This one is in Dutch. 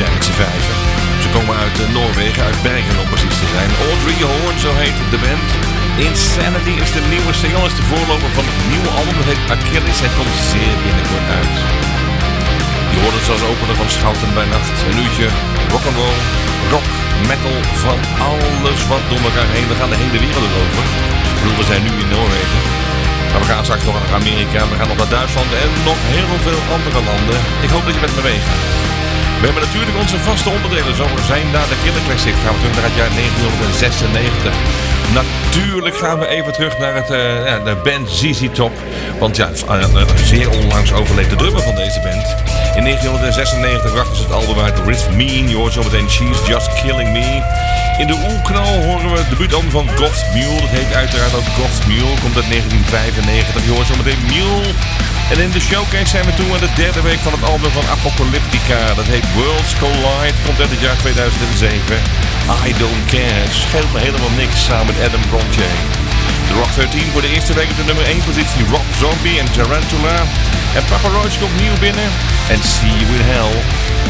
zijn met z'n vijven. Ze komen uit Noorwegen, uit Bergen om precies te zijn. Audrey Horn, zo heet de band. Insanity is de nieuwe single, is de voorloper van het nieuwe album. Dat heet Achilles. Het komt zeer binnenkort uit. Je hoort het zoals opener van Schouten bij Nacht. Een uurtje rock'n'roll, rock, metal, van alles wat door elkaar heen. We gaan de hele wereld over. Ik bedoel, we zijn nu in Noorwegen. Maar we gaan straks nog naar Amerika, we gaan nog naar Duitsland en nog heel veel andere landen. Ik hoop dat je met me meegaat. We hebben natuurlijk onze vaste onderdelen. Zo zijn daar de Killer Classics. Gaan we terug naar het jaar 1996. Natuurlijk gaan we even terug naar de band ZZ Top. Want ja, zeer onlangs overleed de drummer van deze band. In 1996 brachten ze het album uit Rhythm Mean. Je hoort zo meteen She's Just Killing Me. In de oerknal horen we het debuutalbum van God's Mule. Dat heet uiteraard ook God's Mule. Komt uit 1995. Je hoort zo meteen Mule. En in de showcase zijn we toe aan de derde week van het album van Apocalyptica. Dat heet Worlds Collide. Komt uit het jaar 2007. I Don't Care. Het scheelt me helemaal niks samen met Adam Bronte. De Rock 13 voor de eerste week op de nummer 1 positie. Rob Zombie en Tarantula. En Papa Roach komt nieuw binnen. En See You in Hell.